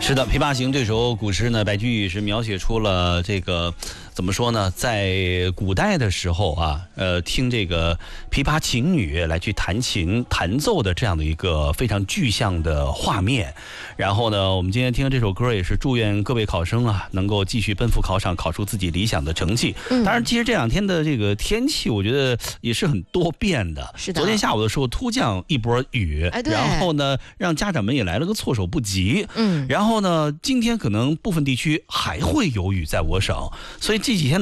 是的，《琵琶行》这首古诗呢，白居易是描写出了这个怎么说呢，在古代的时候啊，听这个琵琶情女来去弹琴弹奏的这样的一个非常具象的画面。然后呢，我们今天听这首歌也是祝愿各位考生啊能够继续奔赴考场，考出自己理想的成绩。当然，其实这两天的这个天气，我觉得也是很多变的。 是的， 昨天下午的时候突降一波雨，然后呢，让家长们也来了个措手不及。然后呢，今天可能部分地区还会有雨在我省，所以这几天呢。